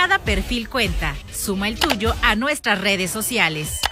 Cada perfil cuenta. Suma el tuyo a nuestras redes sociales.